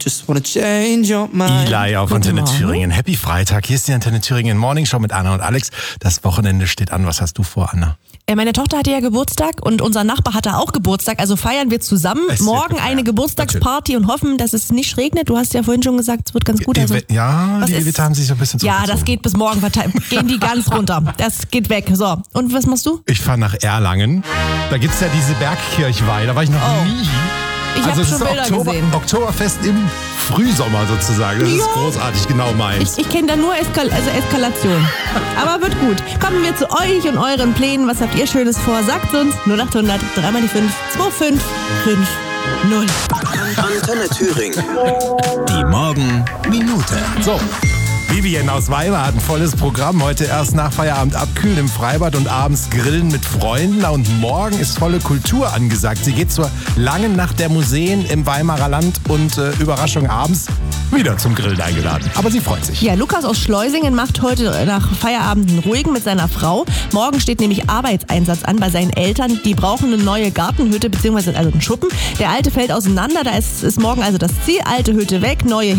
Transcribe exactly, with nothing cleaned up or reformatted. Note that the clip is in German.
just wanna change your mind. Eli auf Antenne Thüringen. Happy Freitag. Hier ist die Antenne Thüringen Morning Show mit Anna und Alex. Das Wochenende steht an. Was hast du vor, Anna? Meine Tochter hatte ja Geburtstag und unser Nachbar hatte auch Geburtstag. Also feiern wir zusammen Es wird morgen gefeiert. eine Geburtstagsparty und hoffen, dass es nicht regnet. Du hast ja vorhin schon gesagt, es wird ganz gut. Also, ja, was die ist- Gewitter haben sich so ein bisschen ja, das zurückgezogen. geht bis morgen. verteilt. Gehen die ganz runter. Das geht weg. So, und was machst du? Ich fahre nach Erlangen. Da gibt es ja diese Bergkirchweih. Da war ich noch Oh. nie. Ich habe also es schon ist Bilder Oktober, gesehen. Oktoberfest im Frühsommer sozusagen. Das Ja. ist großartig, genau meins. Ich, ich kenne da nur Eskal also Eskalation. Aber wird gut. Kommen wir zu euch und euren Plänen. Was habt ihr Schönes vor? Sagt uns null acht hundert, drei mal die fünf, zwei fünf fünf null. Antenne Thüringen. Die Morgenminute. So, Vivian aus Weimar hat ein volles Programm. Heute erst nach Feierabend abkühlen im Freibad und abends grillen mit Freunden. Und morgen ist volle Kultur angesagt. Sie geht zur langen Nacht der Museen im Weimarer Land und äh, Überraschung abends wieder zum Grillen eingeladen. Aber sie freut sich. Ja, Lukas aus Schleusingen macht heute nach Feierabend einen ruhigen mit seiner Frau. Morgen steht nämlich Arbeitseinsatz an bei seinen Eltern. Die brauchen eine neue Gartenhütte bzw. also einen Schuppen. Der alte fällt auseinander. Da ist, ist morgen also das Ziel. Alte Hütte weg, neue